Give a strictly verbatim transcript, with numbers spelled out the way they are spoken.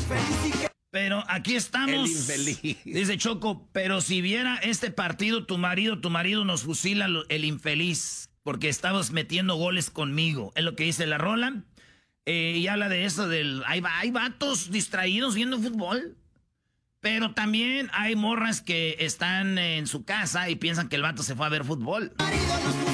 Pero aquí estamos. El infeliz. Dice Choco, pero si viera este partido, tu marido, tu marido nos fusila lo- el infeliz, porque estamos metiendo goles conmigo. Es lo que dice la rola. Eh, y habla de eso, del hay, va- hay vatos distraídos viendo fútbol. Pero también hay morras que están en su casa y piensan que el vato se fue a ver fútbol.